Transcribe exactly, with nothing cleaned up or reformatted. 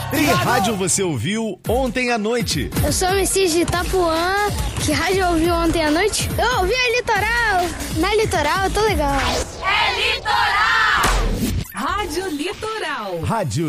Que rádio você ouviu ontem à noite? Eu sou o Messias de Itapuã. Que rádio eu ouvi ontem à noite? Eu ouvi a Litoral. Na Litoral, tô legal. É Litoral! Rádio Litoral. Rádio